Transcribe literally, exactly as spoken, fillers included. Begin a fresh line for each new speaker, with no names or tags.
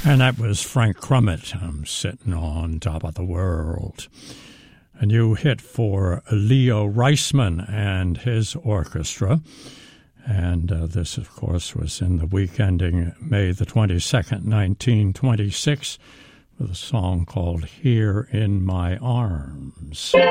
And that was Frank Crummett, um, Sitting on Top of the World. A new hit for Leo Reisman and his orchestra. And uh, this, of course, was in the week ending May the twenty-second, nineteen twenty-six, with a song called Here in My Arms.